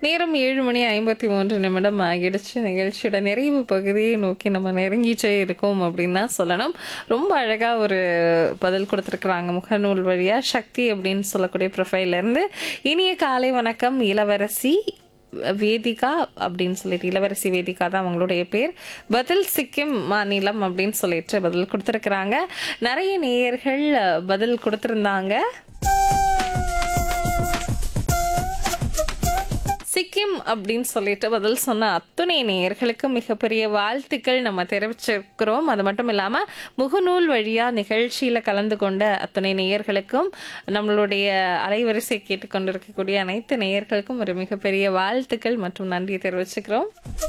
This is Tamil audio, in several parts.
நேரம் 7:53 ஆகிடுச்சு. நிகழ்ச்சியோட நிறைவு பகுதியை நோக்கி நம்ம நெருங்கிட்டே இருக்கோம் அப்படின்னு தான் சொல்லணும். ரொம்ப அழகா ஒரு பதில் குடுத்துருக்குறாங்க முகநூல் வழியா. சக்தி அப்படின்னு சொல்லக்கூடிய ப்ரொஃபைல்ல இருந்து. இனிய காலை வணக்கம் இளவரசி வேதிகா அப்படின்னு சொல்லிட்டு இளவரசி வேதிகா தான் அவங்களுடைய பேர். பதில் சிக்கிம் மாநிலம் அப்படின்னு சொல்லிட்டு பதில் குடுத்துருக்குறாங்க. நிறைய நேயர்கள் பதில் குடுத்துருந்தாங்க. சிக்கிம் அப்படின்னு சொல்லிட்டு பதில் சொன்ன அத்துணை நேயர்களுக்கு மிகப்பெரிய வாழ்த்துக்கள் நம்ம தெரிவிச்சிருக்கிறோம். அது மட்டும் இல்லாமல் முகநூல் வழியா நிகழ்ச்சியில கலந்து கொண்ட அத்துணை நேயர்களுக்கும் நம்மளுடைய அலைவரிசை கேட்டுக்கொண்டிருக்கக்கூடிய அனைத்து நேயர்களுக்கும் ஒரு மிகப்பெரிய வாழ்த்துக்கள் மற்றும் நன்றி தெரிவிச்சுக்கிறோம்.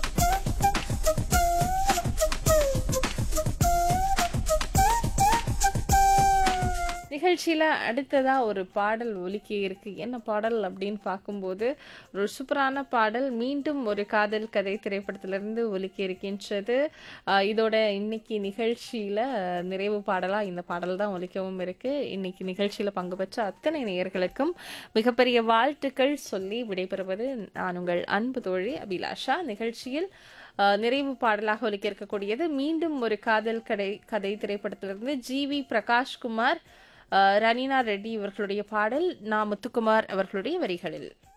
நிகழ்ச்சியில் அடுத்ததாக ஒரு பாடல் ஒலிக்க இருக்கு. என்ன பாடல் அப்படின்னு பார்க்கும்போது ஒரு சூப்பரான பாடல் மீண்டும் ஒரு காதல் கதை திரைப்படத்திலிருந்து ஒலிக்க இருக்கின்றது. இதோட இன்னைக்கு நிகழ்ச்சியில் நிறைவு பாடலாக இந்த பாடல் தான் ஒலிக்கவும் இருக்கு. இன்னைக்கு நிகழ்ச்சியில் பங்கு பெற்ற அத்தனை நேயர்களுக்கும் மிகப்பெரிய வாழ்த்துக்கள் சொல்லி விடைபெறுவது நான் உங்கள் அன்பு தோழி அபிலாஷா. நிகழ்ச்சியில் நிறைவு பாடலாக ஒலிக்க இருக்கக்கூடியது மீண்டும் ஒரு காதல் கதை திரைப்படத்திலிருந்து ஜிவி பிரகாஷ்குமார், ரனினா ரெட்டி இவர்களுடைய பாடல், நா முத்துக்குமார் அவர்களுடைய வரிகளில்.